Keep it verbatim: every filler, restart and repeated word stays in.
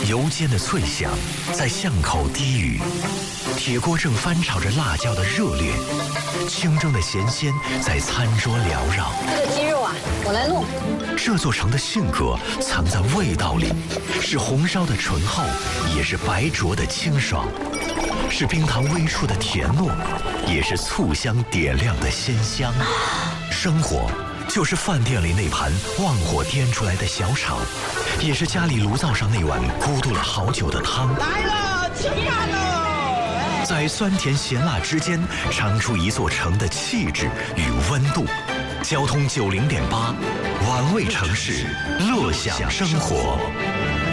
油煎的脆香在巷口低语，铁锅正翻炒着辣椒的热烈，清蒸的咸鲜在餐桌缭绕。 这个鸡肉啊，我来弄。 这座城的性格藏在味道里，是红烧的醇厚，也是白灼的清爽，是冰糖微触的甜糯，也是醋香点亮的鲜香。生活就是饭店里那盘旺火颠出来的小炒，也是家里炉灶上那碗咕嘟了好久的汤。 来了，起案了！ 在酸甜咸辣之间，尝出一座城的气质与温度。交通九零点八，玩味城市，乐享生活。